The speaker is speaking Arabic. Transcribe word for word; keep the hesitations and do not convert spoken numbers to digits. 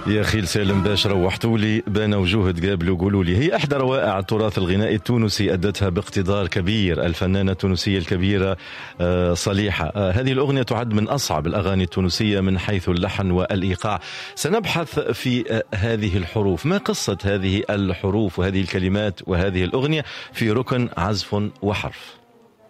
يا خيل سالم باش روحتوا لي بان وجوه تقابلوا قولوا لي. هي احدى روائع التراث الغنائي التونسي ادتها باقتدار كبير الفنانه التونسيه الكبيره صليحه. هذه الاغنيه تعد من اصعب الاغاني التونسيه من حيث اللحن والايقاع. سنبحث في هذه الحروف، ما قصه هذه الحروف وهذه الكلمات وهذه الاغنيه في ركن عزف وحرف.